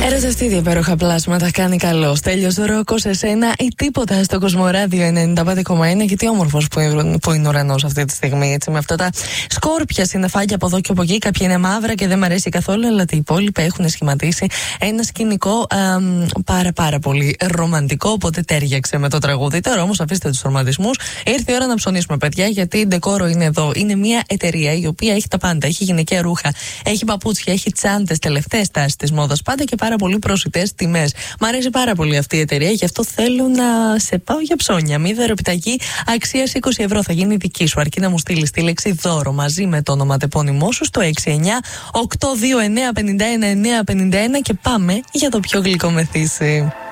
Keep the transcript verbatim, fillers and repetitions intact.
Έρωτα αυτή η υπέροχα πλάσματα κάνει καλό. Στέλιος Ρόκος, εσένα ή τίποτα στο Κοσμοράδιο ενενήντα πέντε κόμμα ένα. Και τι όμορφος που είναι, που είναι ο ουρανός αυτή τη στιγμή. Έτσι, με αυτά τα σκόρπια συννεφάκια από εδώ και από εκεί. Κάποια είναι μαύρα και δεν μ' αρέσει καθόλου. Αλλά τα υπόλοιπα έχουν σχηματίσει ένα σκηνικό α, πάρα πάρα πολύ ρομαντικό. Οπότε τέριαξε με το τραγούδι. Τώρα όμως αφήστε τους ρομαντισμούς. Ήρθε η ώρα να ψωνίσουμε, παιδιά, γιατί η Decoro είναι εδώ. Είναι μια εταιρεία η οποία έχει τα πάντα. Έχει γυναικεία ρούχα, έχει παπούτσια, έχει τσάντες, τελευταίες τάσεις της μόδας πάντα και πάρα πολύ προσιτές τιμές. Μ' αρέσει πάρα πολύ αυτή η εταιρεία, γι' αυτό θέλω να σε πάω για ψώνια. Μηδέρο επιταγή αξίας είκοσι ευρώ θα γίνει δική σου, αρκεί να μου στείλεις τη λέξη δώρο μαζί με το ονοματεπώνυμό σου στο έξι εννιά οκτώ δύο εννιά πέντε ένα εννιά πέντε ένα και πάμε για το πιο γλυκό μεθύσι.